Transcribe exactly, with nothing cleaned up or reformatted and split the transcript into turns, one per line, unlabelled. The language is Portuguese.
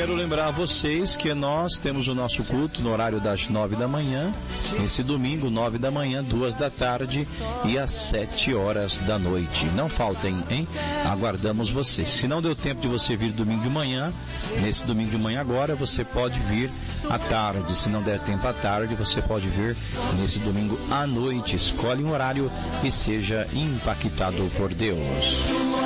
quero lembrar a vocês que nós temos o nosso culto no horário das nove da manhã, esse domingo, nove da manhã, duas da tarde e às sete horas da noite. Não faltem, hein? Aguardamos vocês. Se não deu tempo de você vir domingo de manhã, nesse domingo de manhã agora, você pode vir à tarde. Se não der tempo à tarde, você pode vir nesse domingo à noite. Escolhe um horário e seja impactado por Deus.